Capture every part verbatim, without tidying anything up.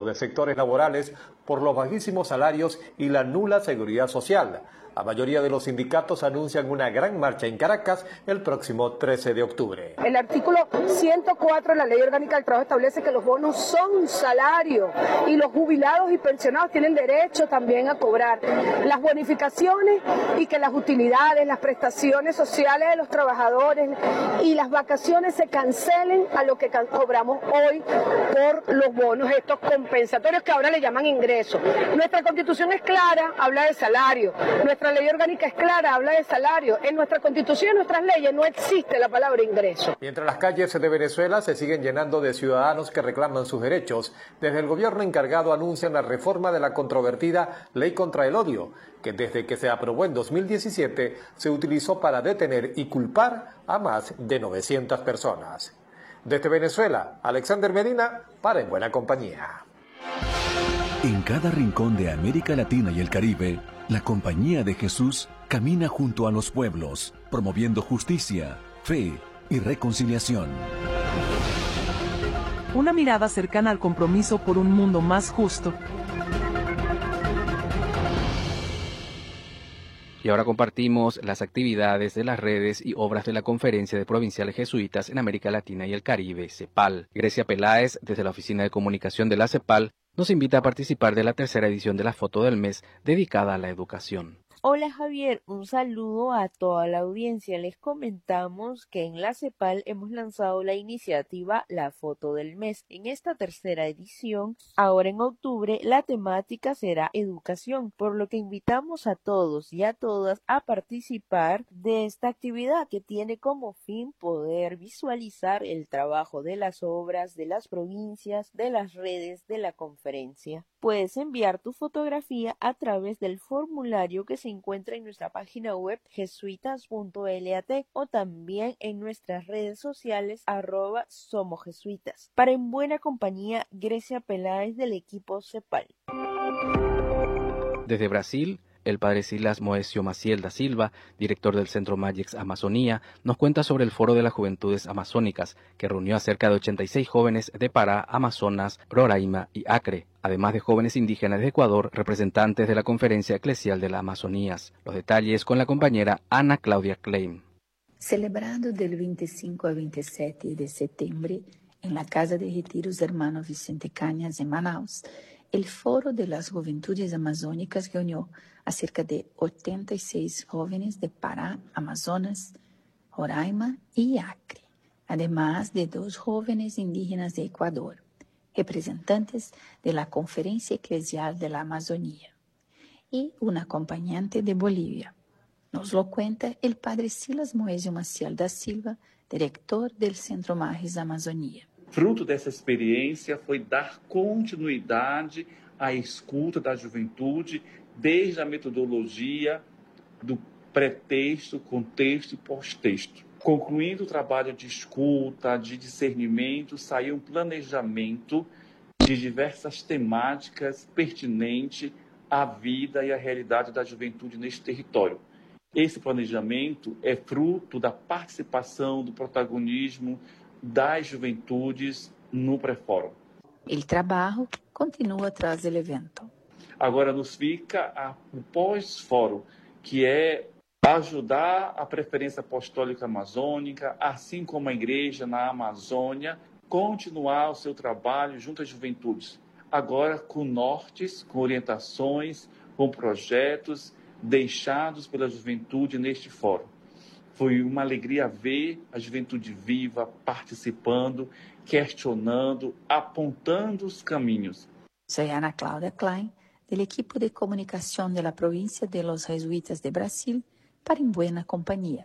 de sectores laborales por los bajísimos salarios y la nula seguridad social. La mayoría de los sindicatos anuncian una gran marcha en Caracas el próximo trece de octubre. El artículo ciento cuatro de la Ley Orgánica del Trabajo establece que los bonos son un salario y los jubilados y pensionados tienen derecho también a cobrar las bonificaciones y que las utilidades, las prestaciones sociales de los trabajadores y las vacaciones se cancelen a lo que cobramos hoy por los bonos estos compensatorios que ahora le llaman ingresos. Nuestra Constitución es clara, habla de salario. Nuestra Ley Orgánica es clara, habla de salario. En nuestra Constitución y en nuestras leyes no existe la palabra ingreso. Mientras las calles de Venezuela se siguen llenando de ciudadanos que reclaman sus derechos, desde el gobierno encargado anuncian la reforma de la controvertida Ley contra el Odio, que desde que se aprobó en dos mil diecisiete se utilizó para detener y culpar a más de novecientas personas. Desde Venezuela, Alexander Medina, para En Buena Compañía. En cada rincón de América Latina y el Caribe, la Compañía de Jesús camina junto a los pueblos, promoviendo justicia, fe y reconciliación. Una mirada cercana al compromiso por un mundo más justo. Y ahora compartimos las actividades de las redes y obras de la Conferencia de Provinciales Jesuitas en América Latina y el Caribe, CEPAL. Grecia Peláez, desde la Oficina de Comunicación de la CEPAL, nos invita a participar de la tercera edición de la Foto del Mes dedicada a la educación. Hola Javier, un saludo a toda la audiencia. Les comentamos que en la CEPAL hemos lanzado la iniciativa La Foto del Mes. En esta tercera edición, ahora en octubre, la temática será educación, por lo que invitamos a todos y a todas a participar de esta actividad que tiene como fin poder visualizar el trabajo de las obras, de las provincias, de las redes de la conferencia. Puedes enviar tu fotografía a través del formulario que se encuentra en nuestra página web jesuitas punto lat o también en nuestras redes sociales arroba somos jesuitas. Para En Buena Compañía, Grecia Peláez del equipo CEPAL. Desde Brasil, el padre Silas Moesio Maciel da Silva, director del Centro Magix Amazonía, nos cuenta sobre el Foro de las Juventudes Amazónicas, que reunió a cerca de ochenta y seis jóvenes de Pará, Amazonas, Roraima y Acre, además de jóvenes indígenas de Ecuador, representantes de la Conferencia Eclesial de la Amazonías. Los detalles con la compañera Ana Claudia Klein. Celebrado del veinticinco al veintisiete de septiembre en la Casa de Retiros Hermano Vicente Cañas en Manaus, el Foro de las Juventudes Amazónicas reunió a cerca de ochenta y seis jóvenes de Pará, Amazonas, Roraima y Acre, además de dos jóvenes indígenas de Ecuador, representantes de la Conferencia Eclesial de la Amazonía, y un acompañante de Bolivia. Nos lo cuenta el padre Silas Moesio Maciel da Silva, director del Centro Magis Amazonía. Fruto dessa experiência foi dar continuidade à escuta da juventude, desde a metodologia do pré-texto, contexto e pós-texto. Concluindo o trabalho de escuta, de discernimento, saiu um planejamento de diversas temáticas pertinentes à vida e à realidade da juventude neste território. Esse planejamento é fruto da participação, do protagonismo das juventudes no pré-fórum. O trabalho continua tras o evento. Agora nos fica a, o pós-fórum, que é ajudar a Preferência Apostólica Amazônica, assim como a igreja na Amazônia, continuar o seu trabalho junto às juventudes. Agora com nortes, com orientações, com projetos deixados pela juventude neste fórum. Foi uma alegria ver a juventude viva, participando, questionando, apontando os caminhos. Sou Ana Cláudia Klein, do equipo de comunicação da província de los Jesuitas de Brasil, para En Buena Compañía.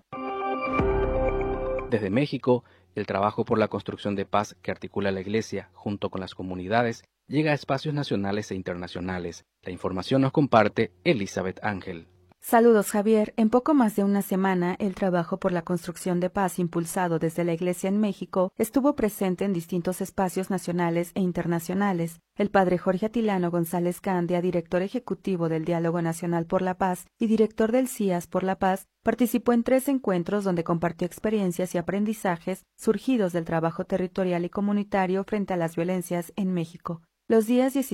Desde México, el trabajo por la construcción de paz que articula la Iglesia junto con las comunidades llega a espacios nacionales e internacionales. La información nos comparte Elizabeth Ángel. Saludos, Javier. En poco más de una semana, el trabajo por la construcción de paz impulsado desde la Iglesia en México estuvo presente en distintos espacios nacionales e internacionales. El padre Jorge Atilano González Candia, director ejecutivo del Diálogo Nacional por la Paz y director del C I A S por la Paz, participó en tres encuentros donde compartió experiencias y aprendizajes surgidos del trabajo territorial y comunitario frente a las violencias en México. Los días